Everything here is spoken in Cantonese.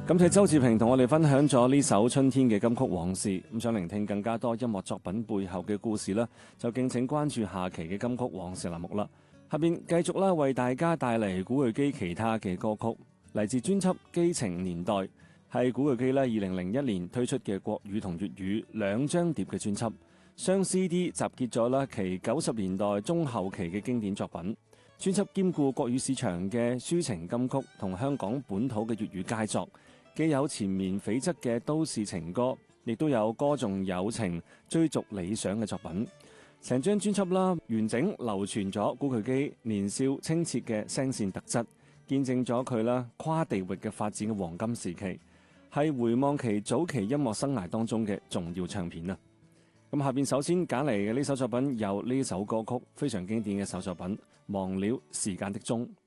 感謝周志平同我哋分享咗呢首春天嘅金曲往事。咁想聆聽更加多音樂作品背後嘅故事呢，就敬請關注下期嘅金曲往事欄目啦。下邊繼續啦，為大家帶嚟古巨基其他嘅歌曲，嚟自專輯《基情年代》，係古巨基呢2001年推出嘅國語同粵語兩張碟嘅專輯，雙 CD 集結咗啦其90年代中後期嘅經典作品。專輯兼顧國語市場嘅抒情金曲同香港本土嘅粵語佳作，既有纏綿悱惻嘅都市情歌，亦都有歌頌友情、追逐理想嘅作品。成張專輯啦，完整流傳咗古巨基年少清澈嘅聲線特質，見證咗佢啦跨地域嘅發展嘅黃金時期，係回望其早期音樂生涯當中嘅重要唱片啊！咁下邊首先揀嚟嘅呢首作品有呢首歌曲非常經典嘅一首作品《忘了時間的鐘》。